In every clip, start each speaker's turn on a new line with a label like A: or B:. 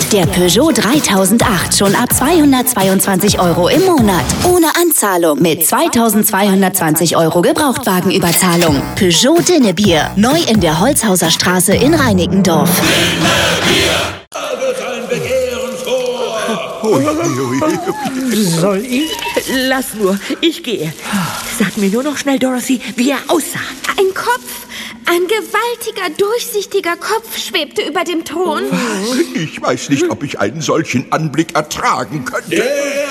A: Der Peugeot 3008 schon ab 222 € im Monat. Ohne Anzahlung mit 2220 € Gebrauchtwagenüberzahlung. Peugeot Dinnebier. Neu in der Holzhauser Straße in Reinickendorf.
B: Soll ich?
C: Lass nur, ich gehe. Sag mir nur noch schnell, Dorothy, wie er aussah.
D: Ein Kopf, ein gewaltiger, durchsichtiger Kopf schwebte über dem Thron.
E: Ich weiß nicht, ob ich einen solchen Anblick ertragen könnte.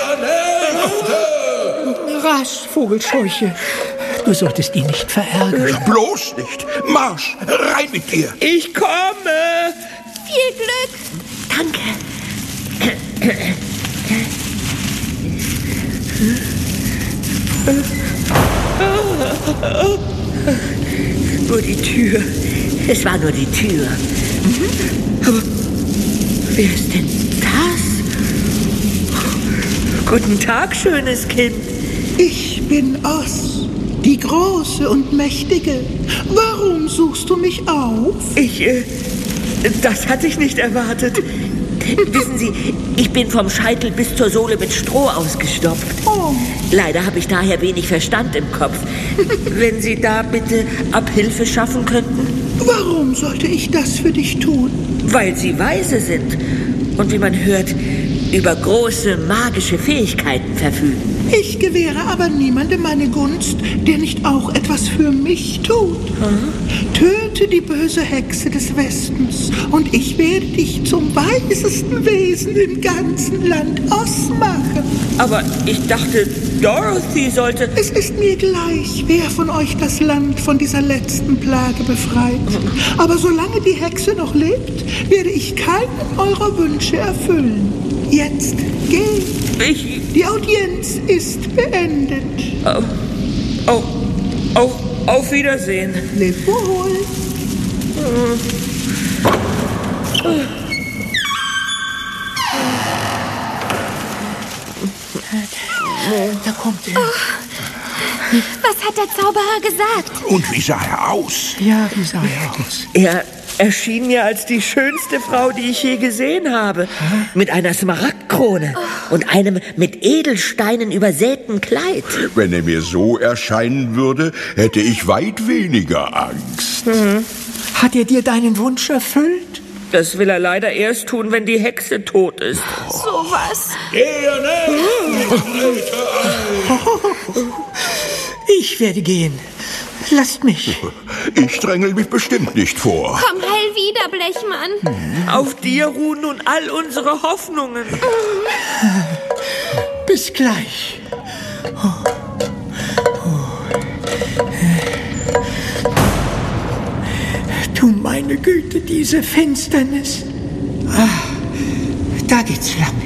B: Rasch, Vogelscheuche. Du solltest ihn nicht verärgern.
E: Bloß nicht. Marsch, rein mit dir.
C: Ich komme.
D: Viel Glück.
C: Danke. Nur die Tür. Es war nur die Tür. Aber wer ist denn das? Guten Tag, schönes Kind.
F: Ich bin Oz, die Große und Mächtige. Warum suchst du mich auf?
C: Das hatte ich nicht erwartet. Wissen Sie, ich bin vom Scheitel bis zur Sohle mit Stroh ausgestopft.
F: Oh.
C: Leider habe ich daher wenig Verstand im Kopf. Wenn Sie da bitte Abhilfe schaffen könnten?
F: Warum sollte ich das für dich tun?
C: Weil Sie weise sind und, wie man hört, über große magische Fähigkeiten verfügen.
F: Ich gewähre aber niemandem meine Gunst, der nicht auch etwas für mich tut. Töte die böse Hexe des Westens und ich werde dich zum weisesten Wesen im ganzen Land Oz machen.
C: Aber ich dachte, Dorothy sollte...
F: Es ist mir gleich, wer von euch das Land von dieser letzten Plage befreit. Aber solange die Hexe noch lebt, werde ich keinen eurer Wünsche erfüllen. Jetzt geh. Die Audienz ist beendet.
C: Auf Wiedersehen.
F: Leb wohl.
B: Da kommt er.
D: Was hat der Zauberer gesagt?
E: Und wie sah er aus?
B: Ja, wie sah er aus?
C: Er erschien mir als die schönste Frau, die ich je gesehen habe. Mit einer Smaragdkrone und einem mit Edelsteinen übersäten Kleid.
E: Wenn er mir so erscheinen würde, hätte ich weit weniger Angst.
B: Hat er dir deinen Wunsch erfüllt?
C: Das will er leider erst tun, wenn die Hexe tot ist.
D: Sowas.
B: Ich werde gehen. Lasst mich.
E: Ich drängel mich bestimmt nicht vor.
D: Komm heil wieder, Blechmann.
C: Auf dir ruhen nun all unsere Hoffnungen.
B: Bis gleich. Du meine Güte, diese Finsternis. Da geht's lang.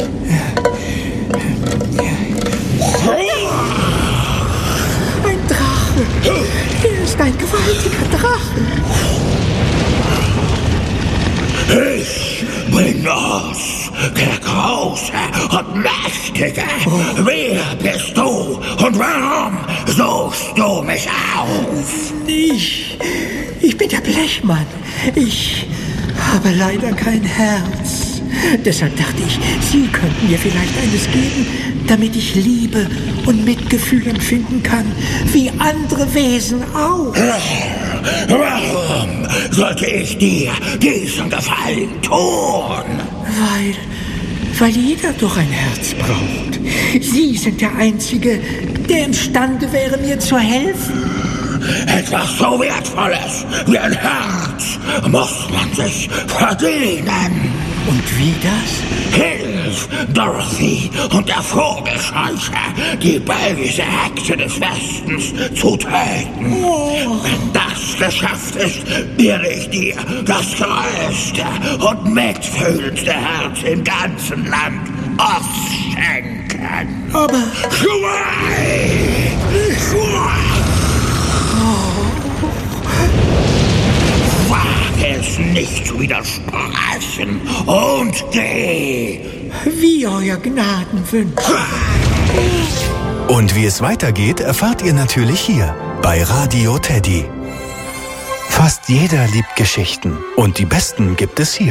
B: Ein Drache. Er ist ein gewaltiger Drache.
G: Ich bin Oz, der Große und Mächtige. Wer bist du und warum suchst du mich auf?
B: Ich bin der Blechmann. Ich habe leider kein Herz. Deshalb dachte ich, Sie könnten mir vielleicht eines geben, damit ich Liebe und Mitgefühl empfinden kann, wie andere Wesen auch.
G: Warum sollte ich dir diesen Gefallen tun?
B: Weil jeder doch ein Herz braucht. Sie sind der Einzige, der imstande wäre, mir zu helfen.
G: Etwas so Wertvolles wie ein Herz muss man sich verdienen.
B: Und wie das?
G: Hilf Dorothy und der Vogelscheuche, die böse Hexe des Westens zu töten. Wenn das geschafft ist, werde ich dir das größte und mitfühlendste Herz im ganzen Land Oz schenken.
B: Aber...
G: Wage es nicht zu widersprechen und geh.
B: Wie euer Gnaden wünscht.
H: Und wie es weitergeht, erfahrt ihr natürlich hier bei Radio Teddy. Fast jeder liebt Geschichten und die besten gibt es hier.